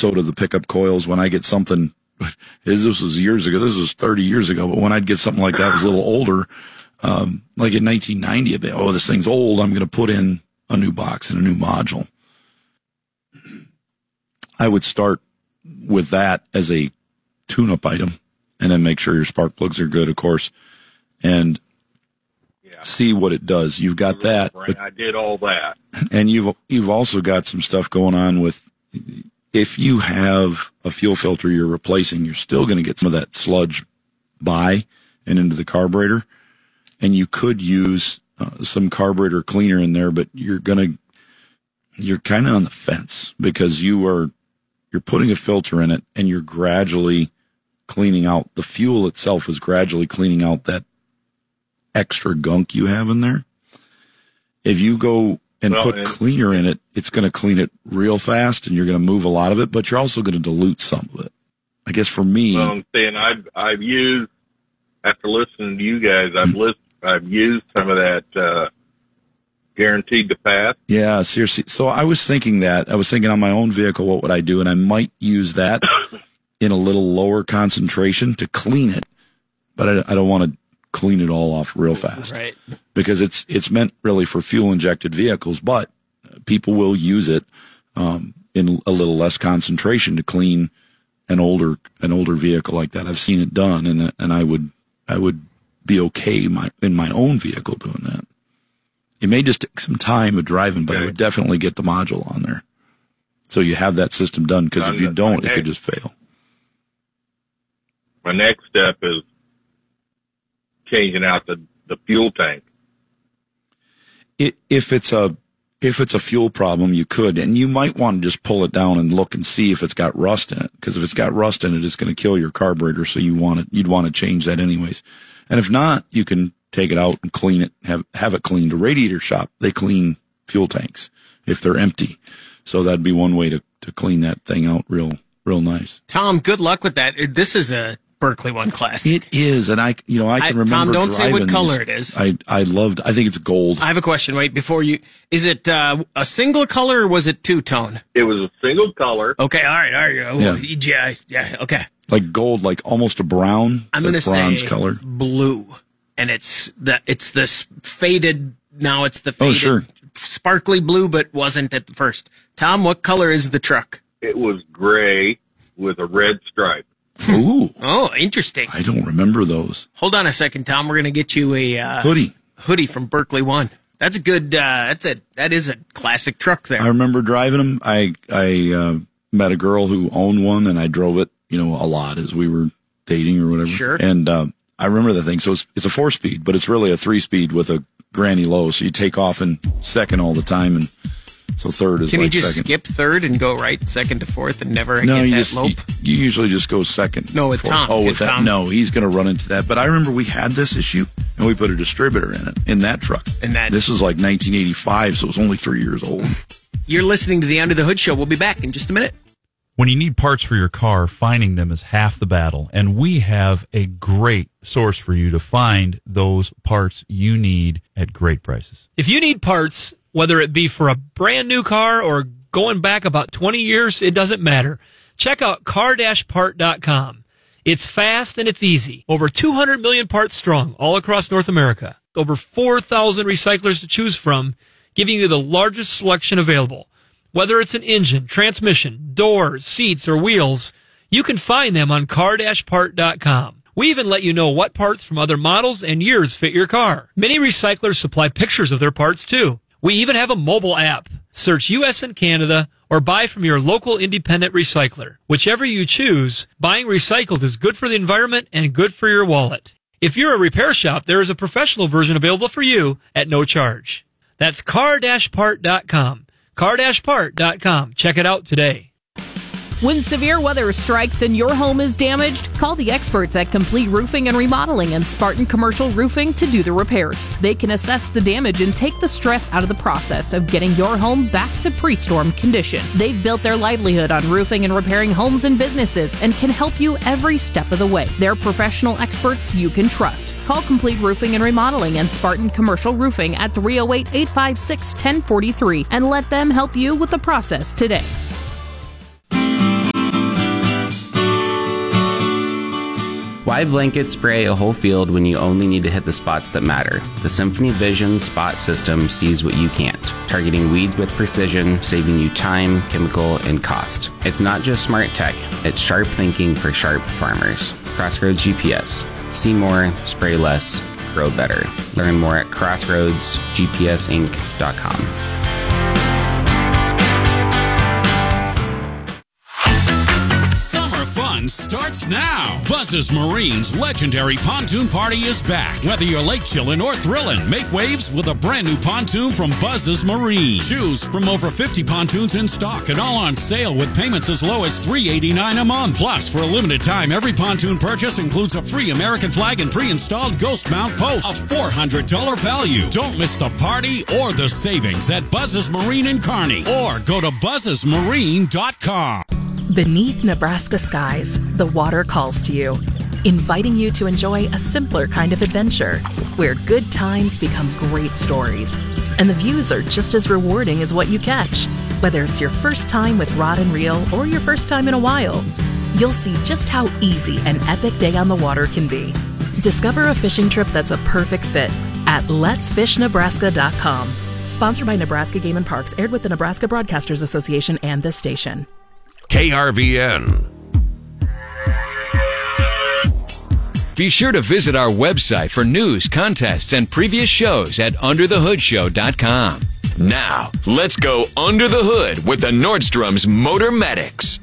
so do the pickup coils. When I get something, this was years ago, this was 30 years ago, but when I'd get something like that, it was a little older, like in 1990, this thing's old, I'm going to put in a new box and a new module. I would start with that as a tune-up item, and then make sure your spark plugs are good, of course, and see what it does. You've got that. Right. I did all that. And you've also got some stuff going on with, if you have a fuel filter you're replacing, you're still going to get some of that sludge by and into the carburetor. And you could use some carburetor cleaner in there, but you're kind of on the fence because you're putting a filter in it and you're gradually cleaning out, the fuel itself is gradually cleaning out that extra gunk you have in there. If you go and put cleaner in it, it's going to clean it real fast and you're going to move a lot of it, but you're also going to dilute some of it. I guess for me, well, I'm saying I've used, after listening to you guys, I've used some of that, guaranteed to pass. Yeah, seriously. So I was thinking on my own vehicle, what would I do? And I might use that in a little lower concentration to clean it, but I don't want to clean it all off real fast. Right. Because it's meant really for fuel injected vehicles, but people will use it, in a little less concentration to clean an older vehicle like that. I've seen it done and I would be okay in my own vehicle doing that. It may just take some time of driving, but I would definitely get the module on there. So you have that system done, because if you don't, it could just fail. My next step is changing out the fuel tank. If it's a fuel problem, you could, and you might want to just pull it down and look and see if it's got rust in it, because if it's got rust in it, it's going to kill your carburetor. So you'd want to change that anyways. And if not, you can take it out and clean it, have it cleaned. A radiator shop, they clean fuel tanks if they're empty. So that'd be one way to clean that thing out real nice. Tom, good luck with that. This is a Berkley One classic. It is, and I can remember. Tom, don't say what color it is. I think it's gold. I have a question. Wait, before you, is it a single color or was it two-tone? It was a single color. Okay, all right. Yeah, okay. Like gold, like almost a brown. I'm going to say color. Blue, and it's this faded. Now it's the faded, sparkly blue, but wasn't at the first. Tom, what color is the truck? It was gray with a red stripe. Ooh. Oh, interesting. I don't remember those. Hold on a second, Tom. We're going to get you a hoodie from Berkley One. That's a good. That is a classic truck there. I remember driving them. I met a girl who owned one, and I drove it, a lot as we were dating or whatever. Sure. And I remember the thing. So it's a 4-speed, but it's really a 3-speed with a granny low. So you take off in second all the time, and so third is. Can like you just second. skip third and go right, second to fourth, and never get that lope? You usually just go second. No, with Tom. Oh, with that? Tom. No, he's going to run into that. But I remember we had this issue, and we put a distributor in that truck. This was like 1985, so it was only 3 years old. You're listening to the Under the Hood Show. We'll be back in just a minute. When you need parts for your car, finding them is half the battle, and we have a great source for you to find those parts you need at great prices. If you need parts, whether it be for a brand new car or going back about 20 years, it doesn't matter. Check out car-part.com. It's fast and it's easy. Over 200 million parts strong all across North America. Over 4,000 recyclers to choose from, giving you the largest selection available. Whether it's an engine, transmission, doors, seats, or wheels, you can find them on car-part.com. We even let you know what parts from other models and years fit your car. Many recyclers supply pictures of their parts too. We even have a mobile app. Search U.S. and Canada or buy from your local independent recycler. Whichever you choose, buying recycled is good for the environment and good for your wallet. If you're a repair shop, there is a professional version available for you at no charge. That's car-part.com. car-part.com. Check it out today. When severe weather strikes and your home is damaged, call the experts at Complete Roofing and Remodeling and Spartan Commercial Roofing to do the repairs. They can assess the damage and take the stress out of the process of getting your home back to pre-storm condition. They've built their livelihood on roofing and repairing homes and businesses and can help you every step of the way. They're professional experts you can trust. Call Complete Roofing and Remodeling and Spartan Commercial Roofing at 308-856-1043 and let them help you with the process today. Why blanket spray a whole field when you only need to hit the spots that matter? The Symphony Vision Spot System sees what you can't, targeting weeds with precision, saving you time, chemical, and cost. It's not just smart tech, it's sharp thinking for sharp farmers. Crossroads GPS. See more, spray less, grow better. Learn more at crossroadsgpsinc.com. Summer fun starts now. Buzz's Marine's legendary pontoon party is back. Whether you're lake chillin' or thrillin', make waves with a brand new pontoon from Buzz's Marine. Choose from over 50 pontoons in stock and all on sale with payments as low as $389 a month. Plus, for a limited time, every pontoon purchase includes a free American flag and pre-installed ghost mount post. A $400 value. Don't miss the party or the savings at Buzz's Marine in Kearney or go to buzzesmarine.com. Beneath Nebraska skies, the water calls to you, inviting you to enjoy a simpler kind of adventure, where good times become great stories, and the views are just as rewarding as what you catch. Whether it's your first time with rod and reel or your first time in a while, you'll see just how easy an epic day on the water can be. Discover a fishing trip that's a perfect fit at letsfishnebraska.com. Sponsored by Nebraska Game and Parks, aired with the Nebraska Broadcasters Association and this station. KRVN. Be sure to visit our website for news, contests, and previous shows at UnderTheHoodShow.com. Now, let's go under the hood with the Nordstrom's Motor Medics.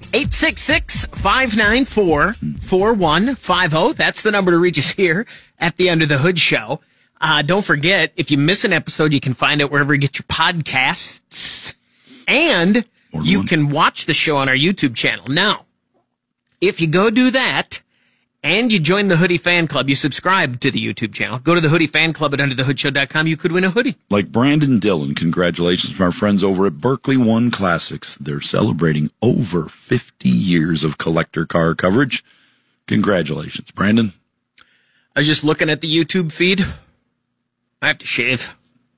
866-594-4150. That's the number to reach us here at the Under the Hood Show. Don't forget, if you miss an episode, you can find it wherever you get your podcasts. And you can watch the show on our YouTube channel. Now, if you go do that and you join the Hoodie Fan Club, you subscribe to the YouTube channel, go to the Hoodie Fan Club at UnderTheHoodShow.com, you could win a hoodie. Like Brandon Dillon, congratulations from our friends over at Berkeley One Classics. They're celebrating over 50 years of collector car coverage. Congratulations, Brandon. I was just looking at the YouTube feed. I have to shave.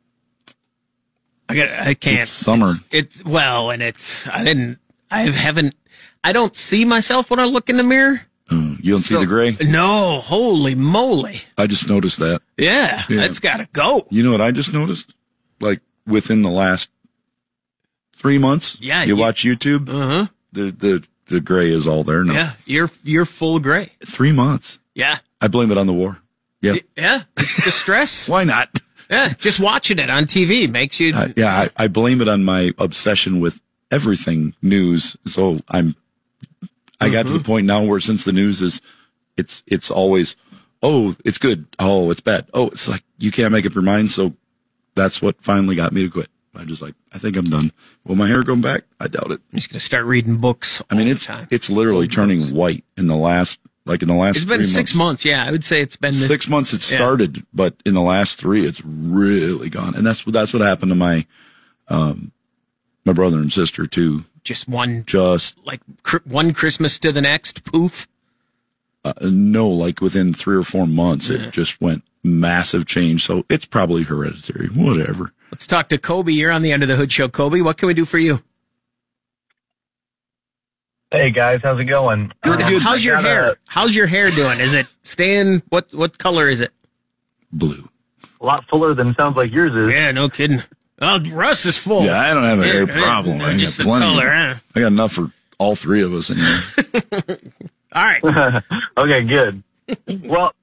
I can't. It's summer. I don't see myself when I look in the mirror. You don't see the gray? No, holy moly. I just noticed that. Yeah. That's gotta go. You know what I just noticed? Like within the last 3 months. Yeah. You watch YouTube. Uh-huh. The gray is all there now. Yeah. You're full gray. 3 months. Yeah. I blame it on the war. Yeah. Yeah. It's the stress. Why not? Yeah, just watching it on TV makes you. I blame it on my obsession with everything news. So I got to the point now where since the news is, it's always, oh, it's good. Oh, it's bad. Oh, it's like you can't make up your mind. So that's what finally got me to quit. I think I'm done. Will my hair go back? I doubt it. I'm just going to start reading books. It's literally turning white in the last. It's been 6 months. Yeah, I would say it's been 6 months. It started, but in the last 3, it's really gone. And that's what happened to my brother and sister too. One Christmas to the next. Poof. No, like within 3 or 4 months, it just went massive change. So it's probably hereditary. Whatever. Let's talk to Kobe. You're on the Under the Hood Show. Kobe, what can we do for you? Hey guys, how's it going? Good. How's your hair? How's your hair doing? Is it staying? What color is it? Blue. A lot fuller than it sounds like yours is. Yeah, no kidding. Oh, Russ is full. Yeah, I don't have a hair problem. I got plenty. I got enough for all 3 of us in here. All right. Okay, good. Well,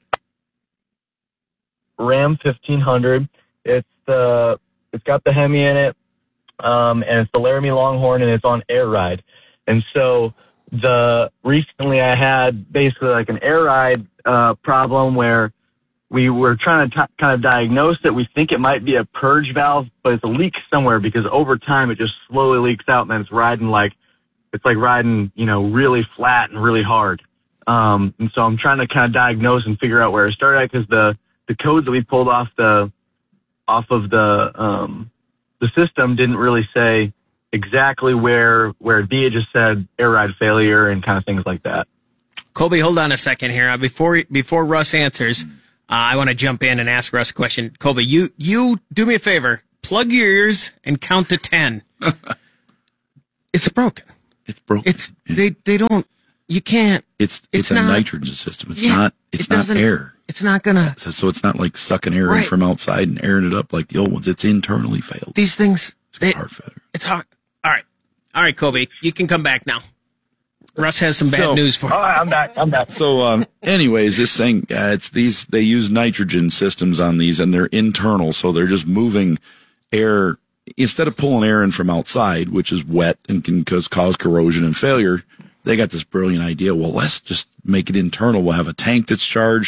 Ram 1500. It's got the Hemi in it, and it's the Laramie Longhorn, and it's on air ride. And so recently I had basically like an air ride problem where we were trying to kind of diagnose it. We think it might be a purge valve, but it's a leak somewhere because over time it just slowly leaks out and then it's riding really flat and really hard. And so I'm trying to kind of diagnose and figure out where it started at because the codes that we pulled off of the system didn't really say exactly where it'd be. It just said air ride failure and kind of things like that. Colby, hold on a second here. Before Russ answers, I want to jump in and ask Russ a question. Colby, you do me a favor. Plug your ears and count to 10. It's broken. It's broken. They don't, you can't It's a not, nitrogen system. It's not air. It's not gonna. So it's not like sucking air in from outside and airing it up like the old ones. It's internally failed. These things. It's heart failure. It's hard. All right, Kobe, you can come back now. Russ has some bad news for you. I'm back. So, anyways, this thing, they use nitrogen systems on these, and they're internal, so they're just moving air. Instead of pulling air in from outside, which is wet and can cause corrosion and failure, they got this brilliant idea. Well, let's just make it internal. We'll have a tank that's charged.